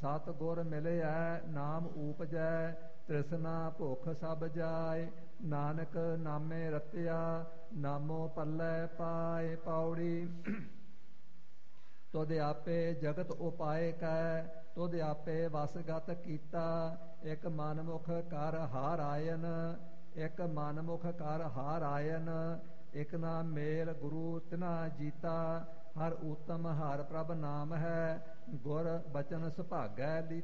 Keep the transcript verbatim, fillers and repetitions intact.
ਸਤ ਗੁਰ ਮਿਲਿਐ ਨਾਮ ਊਪਜੈ, ਤ੍ਰਿਸ਼ਨਾ ਭੁਖ ਸਭ ਜਾਏ। ਨਾਨਕ ਨਾਮੇ ਰਤਿਆ ਨਾਮੋ ਪੱਲੇ ਪਾਏ। ਪੌੜੀ ਤੁਧ ਆਪੇ ਜਗਤ ਉਪਾਏ ਕੈ, ਤੁਧ ਆਪੇ ਵਸਗਤ ਕੀਤਾ। ਇਕ ਮਨਮੁਖ ਕਰ ਹਾਰ ਆਇਨ, ਇਕ ਮਨਮੁਖ ਕਰ ਹਾਰ ਆਇਨ। ਇਕ ਨਾ ਮੇਲ ਗੁਰੂ ਤਿਨਾ ਜੀਤਾ, ਹਰ ਊਤਮ ਹਰ ਪ੍ਰਭ ਨਾਮ ਹੈ। ਗੁਰ ਬਚਨ ਸੁਭਾਗੈ ਲੀ